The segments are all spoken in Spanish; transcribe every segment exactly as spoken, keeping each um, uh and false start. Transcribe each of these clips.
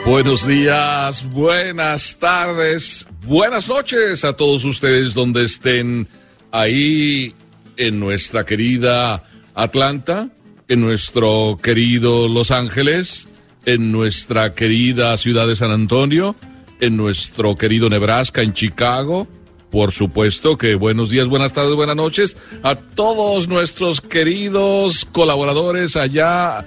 Buenos días, buenas tardes, buenas noches a todos ustedes donde estén ahí en nuestra querida Atlanta, en nuestro querido Los Ángeles, en nuestra querida ciudad de San Antonio, en nuestro querido Nebraska, en Chicago. Por supuesto que buenos días, buenas tardes, buenas noches a todos nuestros queridos colaboradores allá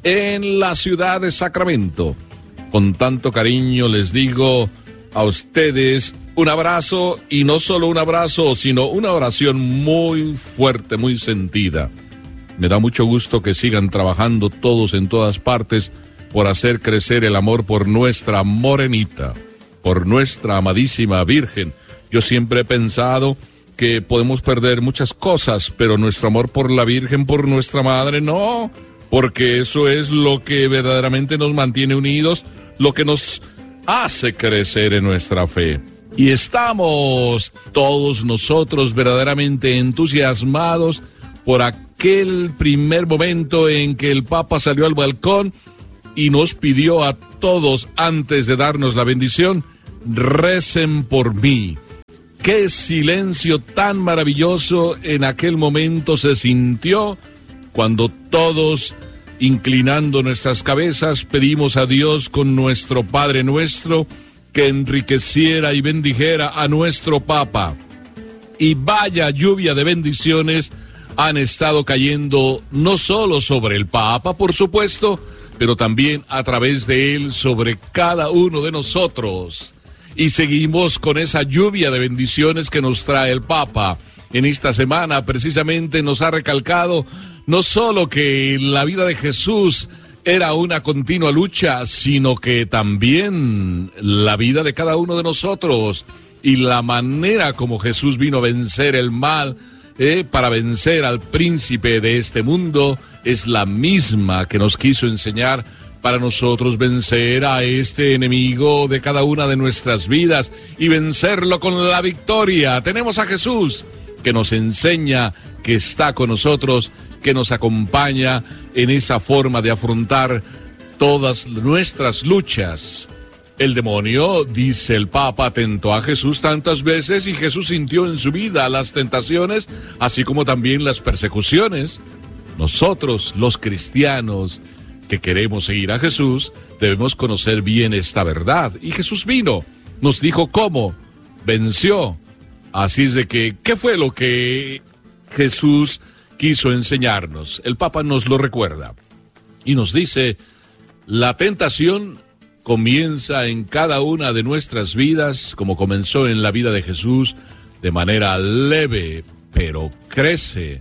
en la ciudad de Sacramento. Con tanto cariño les digo a ustedes un abrazo, y no solo un abrazo, sino una oración muy fuerte, muy sentida. Me da mucho gusto que sigan trabajando todos en todas partes por hacer crecer el amor por nuestra morenita, por nuestra amadísima Virgen. Yo siempre he pensado que podemos perder muchas cosas, pero nuestro amor por la Virgen, por nuestra Madre, no, porque eso es lo que verdaderamente nos mantiene unidos, lo que nos hace crecer en nuestra fe. Y estamos todos nosotros verdaderamente entusiasmados por aquel primer momento en que el Papa salió al balcón y nos pidió a todos, antes de darnos la bendición, recen por mí. Qué silencio tan maravilloso en aquel momento se sintió cuando todos, inclinando nuestras cabezas, pedimos a Dios con nuestro Padre Nuestro que enriqueciera y bendijera a nuestro Papa. Y vaya lluvia de bendiciones han estado cayendo no solo sobre el Papa, por supuesto, pero también a través de él sobre cada uno de nosotros. Y seguimos con esa lluvia de bendiciones que nos trae el Papa. En esta semana precisamente nos ha recalcado no solo que la vida de Jesús era una continua lucha, sino que también la vida de cada uno de nosotros y la manera como Jesús vino a vencer el mal, eh, para vencer al príncipe de este mundo, es la misma que nos quiso enseñar para nosotros vencer a este enemigo de cada una de nuestras vidas y vencerlo con la victoria. Tenemos a Jesús que nos enseña, que está con nosotros, que nos acompaña en esa forma de afrontar todas nuestras luchas. El demonio, dice el Papa, tentó a Jesús tantas veces y Jesús sintió en su vida las tentaciones, así como también las persecuciones. Nosotros, los cristianos que queremos seguir a Jesús, debemos conocer bien esta verdad. Y Jesús vino, nos dijo cómo, venció. Así es de que, ¿qué fue lo que Jesús quiso enseñarnos? El Papa nos lo recuerda y nos dice: la tentación comienza en cada una de nuestras vidas, como comenzó en la vida de Jesús, de manera leve, pero crece,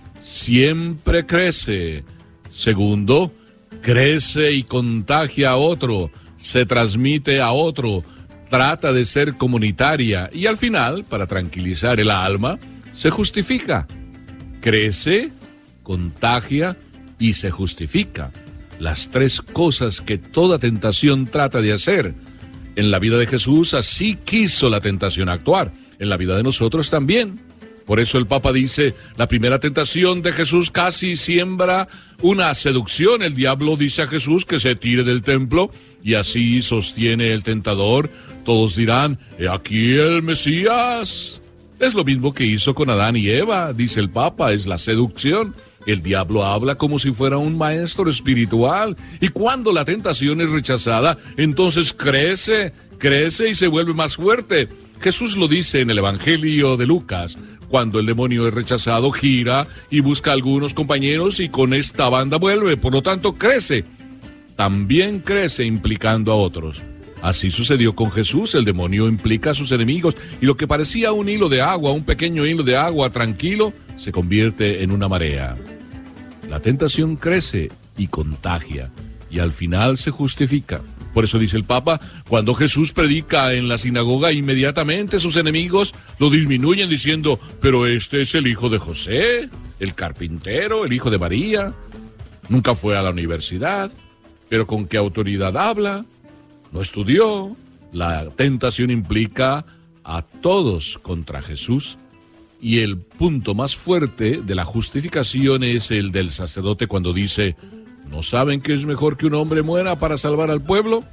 siempre crece. Segundo, crece y contagia a otro, se transmite a otro, trata de ser comunitaria y al final, para tranquilizar el alma, se justifica. Crece, contagia y se justifica. Las tres cosas que toda tentación trata de hacer. En la vida de Jesús así quiso la tentación actuar. En la vida de nosotros también. Por eso el Papa dice, la primera tentación de Jesús casi siembra una seducción. El diablo dice a Jesús que se tire del templo y así sostiene el tentador. Todos dirán, he aquí el Mesías. Es lo mismo que hizo con Adán y Eva, dice el Papa, es la seducción. El diablo habla como si fuera un maestro espiritual. Y cuando la tentación es rechazada, entonces crece, crece y se vuelve más fuerte. Jesús lo dice en el Evangelio de Lucas. Cuando el demonio es rechazado, gira y busca a algunos compañeros y con esta banda vuelve. Por lo tanto, crece. También crece implicando a otros. Así sucedió con Jesús, el demonio implica a sus enemigos y lo que parecía un hilo de agua, un pequeño hilo de agua tranquilo, se convierte en una marea. La tentación crece y contagia y al final se justifica. Por eso dice el Papa, cuando Jesús predica en la sinagoga, inmediatamente sus enemigos lo disminuyen diciendo, pero este es el hijo de José, el carpintero, el hijo de María. Nunca fue a la universidad, pero ¿con qué autoridad habla? No estudió. La tentación implica a todos contra Jesús. Y el punto más fuerte de la justificación es el del sacerdote cuando dice, ¿no saben que es mejor que un hombre muera para salvar al pueblo?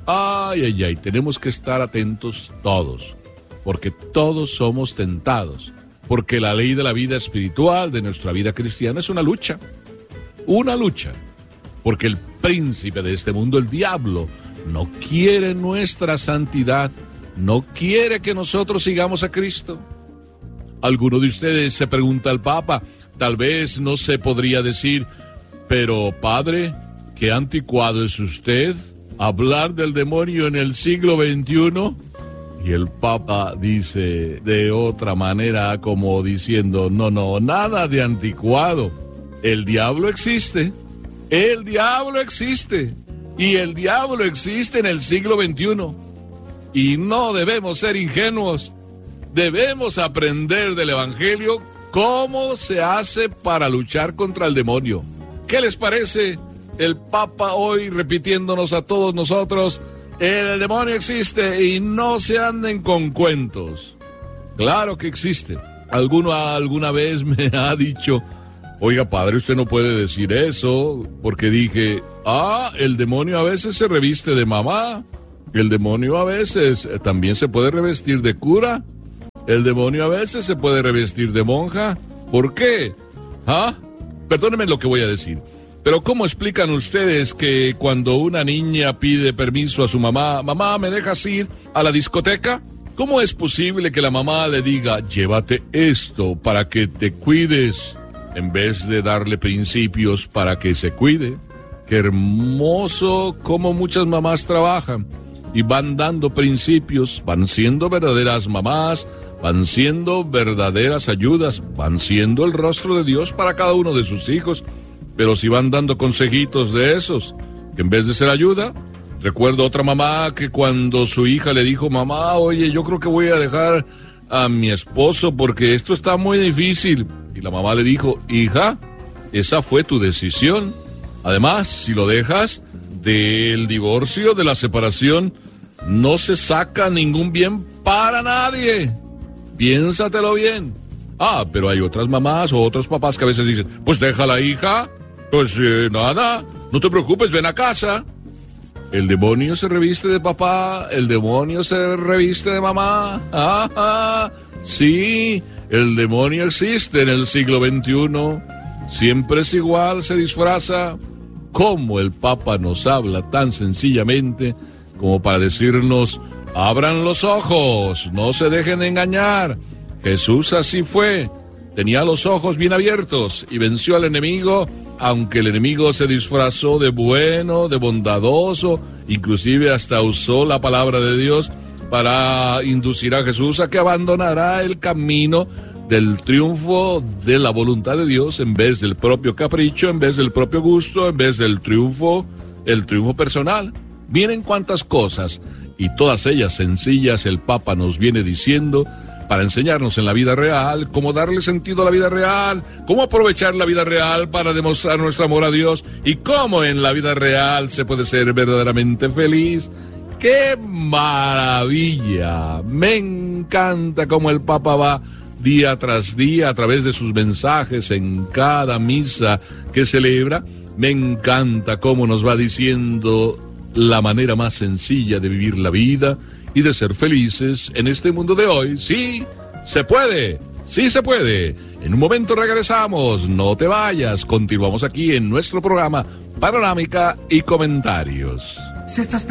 Ay, ay, ay, tenemos que estar atentos todos, porque todos somos tentados, porque la ley de la vida espiritual, de nuestra vida cristiana, es una lucha, una lucha, porque el príncipe de este mundo, el diablo, no quiere nuestra santidad, no quiere que nosotros sigamos a Cristo. Alguno de ustedes se pregunta al Papa, tal vez no se podría decir, pero padre, ¿qué anticuado es usted? ¿Hablar del demonio en el siglo veintiuno? Y el Papa dice de otra manera, como diciendo, no, no, nada de anticuado. El diablo existe, el diablo existe, y el diablo existe en el siglo veintiuno. Y no debemos ser ingenuos, debemos aprender del Evangelio cómo se hace para luchar contra el demonio. ¿Qué les parece el Papa hoy repitiéndonos a todos nosotros? El demonio existe y no se anden con cuentos. Claro que existe. Alguno alguna vez me ha dicho, oiga padre, usted no puede decir eso, porque dije, ah, el demonio a veces se reviste de mamá, el demonio a veces también se puede revestir de cura, el demonio a veces se puede revestir de monja. ¿Por qué? ¿Ah? Perdónenme lo que voy a decir. Pero ¿cómo explican ustedes que cuando una niña pide permiso a su mamá, mamá, ¿me dejas ir a la discoteca? ¿Cómo es posible que la mamá le diga, llévate esto para que te cuides, en vez de darle principios para que se cuide? Qué hermoso cómo muchas mamás trabajan y van dando principios, van siendo verdaderas mamás, van siendo verdaderas ayudas, van siendo el rostro de Dios para cada uno de sus hijos. Pero si van dando consejitos de esos, que en vez de ser ayuda, recuerdo otra mamá que cuando su hija le dijo, mamá, oye, yo creo que voy a dejar a mi esposo porque esto está muy difícil. Y la mamá le dijo, hija, esa fue tu decisión. Además, si lo dejas, del divorcio, de la separación, no se saca ningún bien para nadie. Piénsatelo bien. Ah, pero hay otras mamás o otros papás que a veces dicen, pues déjala, hija. Pues eh, nada, no te preocupes, ven a casa. El demonio se reviste de papá, el demonio se reviste de mamá. Ah, ah, sí, el demonio existe en el siglo veintiuno. Siempre es igual, se disfraza. ¿Cómo el Papa nos habla tan sencillamente como para decirnos, abran los ojos, no se dejen engañar? Jesús así fue, tenía los ojos bien abiertos y venció al enemigo, aunque el enemigo se disfrazó de bueno, de bondadoso, inclusive hasta usó la palabra de Dios para inducir a Jesús a que abandonara el camino del triunfo de la voluntad de Dios en vez del propio capricho, en vez del propio gusto, en vez del triunfo, el triunfo personal. Miren cuántas cosas, y todas ellas sencillas, el Papa nos viene diciendo para enseñarnos en la vida real, cómo darle sentido a la vida real, cómo aprovechar la vida real para demostrar nuestro amor a Dios y cómo en la vida real se puede ser verdaderamente feliz. ¡Qué maravilla! Me encanta cómo el Papa va día tras día a través de sus mensajes en cada misa que celebra. Me encanta cómo nos va diciendo la manera más sencilla de vivir la vida y de ser felices en este mundo de hoy. Sí, se puede, sí se puede. En un momento regresamos, no te vayas, continuamos aquí en nuestro programa Panorámica y Comentarios. Si estás